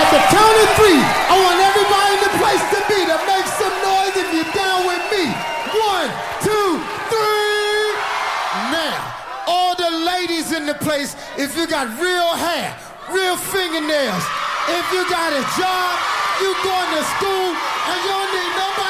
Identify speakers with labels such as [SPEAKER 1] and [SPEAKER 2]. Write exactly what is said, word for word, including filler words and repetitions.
[SPEAKER 1] the count of three, I want everybody in the place to be to make some noise if you're down with me. One, two, three. Now, all the ladies in the place, if you got real hair, real fingernails, if you got a job, you going to school, and you don't need nobody